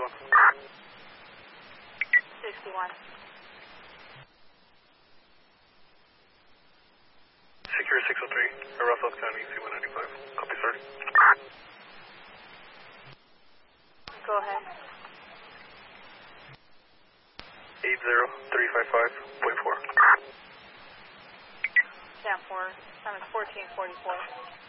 phone? 61. Secure 603, Russell County, C195. Copy, sir. Go ahead. 80355.4. Stand for. Time is 1444.